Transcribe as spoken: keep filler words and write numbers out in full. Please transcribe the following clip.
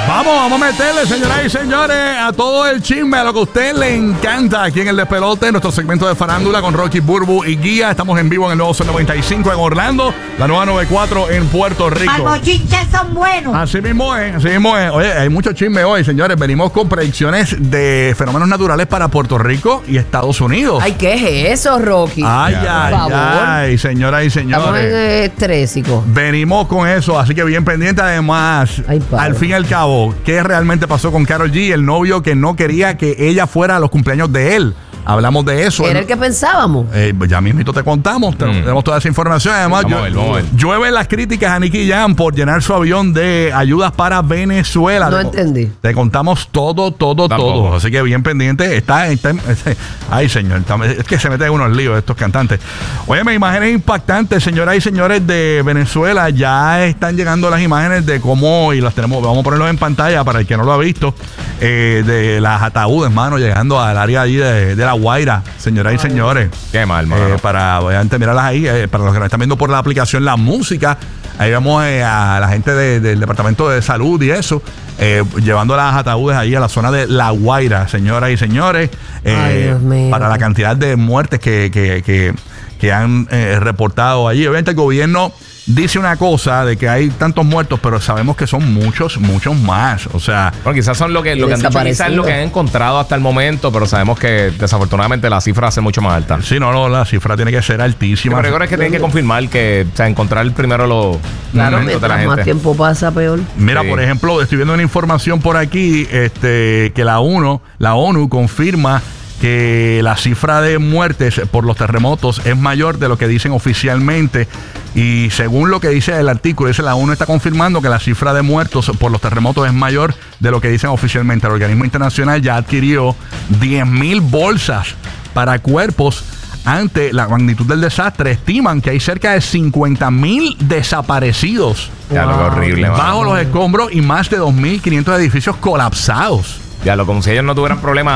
Vamos, vamos a meterle, señoras y señores, a todo el chisme, a lo que a usted le encanta aquí en El Despelote, nuestro segmento de farándula con Rocky, Burbu y Guía. Estamos en vivo en el nuevo Sol noventa y cinco en Orlando, la nueva noventa y cuatro en Puerto Rico. Los bochinches son buenos. Así mismo es, así mismo es. Oye, hay mucho chisme hoy, señores. Venimos con predicciones de fenómenos naturales para Puerto Rico y Estados Unidos. Ay, ¿qué es eso, Rocky? Ay, ay, por favor. ay, señoras y señores. Estamos en estrésico. Venimos con eso, así que bien pendiente. Además, Ay, padre. al fin y al cabo, ¿qué realmente pasó con Karol G, el novio que no quería que ella fuera a los cumpleaños de él? Hablamos de eso. Era el que pensábamos. Eh, ya mismito te contamos, te- Mm. tenemos toda esa información. Además, Vamos a llu- ver, vamos a ver. llueven las críticas a Nicky Jam por llenar su avión de ayudas para Venezuela. No Te- entendí. Te contamos todo, todo, Tampoco. todo. Así que bien pendiente. Está, está- ay, señor, está- es que se meten en unos líos estos cantantes. Óyeme, imágenes impactantes, señoras y señores de Venezuela. Ya están llegando las imágenes de cómo, y las tenemos, vamos a ponerlos en pantalla para el que no lo ha visto, eh, de las ataúdes, mano, llegando al área allí de, de La Guaira, señoras y señores. Qué mal, mano. Eh, para, obviamente, mirarlas ahí, eh, para los que nos están viendo por la aplicación La Música, ahí vemos eh, a la gente de- del Departamento de Salud y eso, eh, llevando las ataúdes ahí a la zona de La Guaira, señoras y señores, eh, Ay, Dios mío. para la cantidad de muertes que, que, que, que han eh, reportado allí. Obviamente el gobierno dice una cosa de que hay tantos muertos, pero sabemos que son muchos, muchos más. O sea, Bueno, quizás son lo que, lo que han dicho, quizás es lo que han encontrado hasta el momento, pero sabemos que desafortunadamente la cifra hace mucho más alta. sí, no, no, la cifra tiene que ser Sí, altísima. pero es que tienen que confirmar que, o sea, encontrar primero los Claro, momentos de la mientras más gente. tiempo pasa, peor. Mira, Sí. por ejemplo, estoy viendo una información por aquí, este, que la ONU, la ONU confirma que la cifra de muertes por los terremotos es mayor de lo que dicen oficialmente. Y según lo que dice el artículo, dice la ONU está confirmando que la cifra de muertos por los terremotos es mayor de lo que dicen oficialmente. El organismo internacional ya adquirió diez mil bolsas para cuerpos. Ante la magnitud del desastre, estiman que hay cerca de cincuenta mil desaparecidos Ya lo que Wow. horrible, mano. bajo los escombros y más de dos mil quinientos edificios colapsados. Ya lo como si ellos no tuvieran problemas